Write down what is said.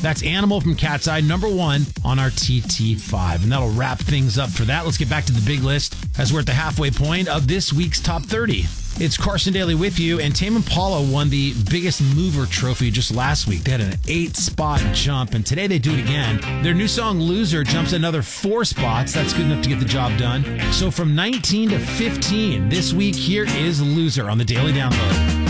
That's Animal from Cat's Eye, number 1 on our TT5. And that'll wrap things up for that. Let's get back to the big list as we're at the halfway point of this week's Top 30. It's Carson Daly with you, and Tame Impala won the Biggest Mover trophy just last week. They had an 8-spot jump, and today they do it again. Their new song, Loser, jumps another 4 spots. That's good enough to get the job done. So from 19 to 15, this week, here is Loser on the Daily Download.